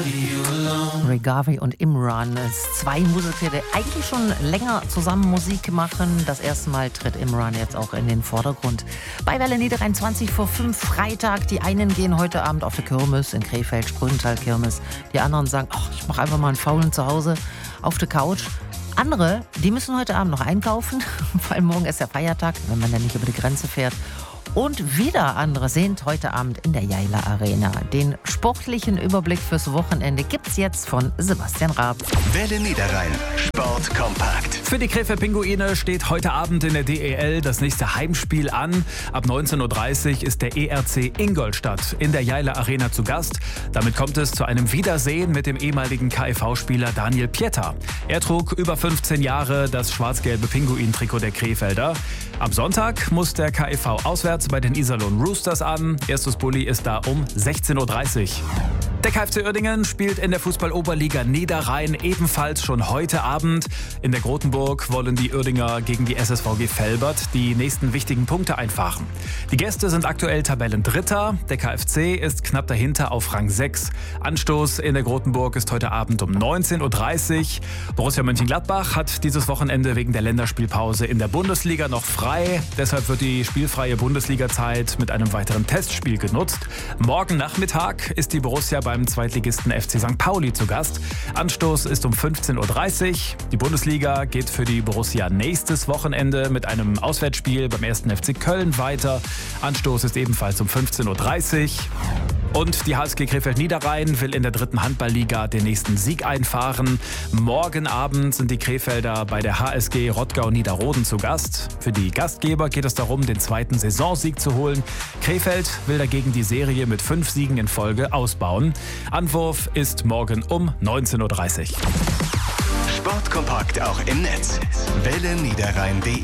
Ray Garvey und Imran. Zwei Musiker, die eigentlich schon länger zusammen Musik machen. Das erste Mal tritt Imran jetzt auch in den Vordergrund. Bei Welle Niederrhein 5:20 Freitag. Die einen gehen heute Abend auf die Kirmes in Krefeld, Sprüngenthal-Kirmes. Die anderen sagen, ach, ich mache einfach mal einen Faulen zu Hause auf der Couch. Andere, die müssen heute Abend noch einkaufen, weil morgen ist der Feiertag, wenn man dann nicht über die Grenze fährt. Und wieder andere sind heute Abend in der Jaila Arena. Den sportlichen Überblick fürs Wochenende gibt's jetzt von Sebastian Raab. Welle Niederrhein. Sport kompakt. Für die Krefeld Pinguine steht heute Abend in der DEL das nächste Heimspiel an. Ab 19:30 Uhr ist der ERC Ingolstadt in der Jaila Arena zu Gast. Damit kommt es zu einem Wiedersehen mit dem ehemaligen KIV-Spieler Daniel Pieter. Er trug über 15 Jahre das schwarz-gelbe Pinguin-Trikot der Krefelder. Am Sonntag muss der KIV auswärts bei den Iserlohn Roosters an. Erstes Bulli ist da um 16:30 Uhr. Der KFC Uerdingen spielt in der Fußball-Oberliga Niederrhein ebenfalls schon heute Abend. In der Grotenburg wollen die Uerdinger gegen die SSVG Velbert die nächsten wichtigen Punkte einfahren. Die Gäste sind aktuell Tabellendritter. Der KFC ist knapp dahinter auf Rang 6. Anstoß in der Grotenburg ist heute Abend um 19:30 Uhr. Borussia Mönchengladbach hat dieses Wochenende wegen der Länderspielpause in der Bundesliga noch frei. Deshalb wird die spielfreie Bundesliga-Zeit mit einem weiteren Testspiel genutzt. Morgen Nachmittag ist die Borussia beim Zweitligisten FC St. Pauli zu Gast. Anstoß ist um 15:30 Uhr. Die Bundesliga geht für die Borussia nächstes Wochenende mit einem Auswärtsspiel beim 1. FC Köln weiter. Anstoß ist ebenfalls um 15:30 Uhr. Und die HSG Krefeld Niederrhein will in der 3. Handballliga den nächsten Sieg einfahren. Morgen Abend sind die Krefelder bei der HSG Rottgau Niederroden zu Gast. Für die Gastgeber geht es darum, den 2. Saisonsieg zu holen. Krefeld will dagegen die Serie mit 5 Siegen in Folge ausbauen. Anwurf ist morgen um 19:30 Uhr. Sport kompakt auch im Netz. Welle Niederrhein.de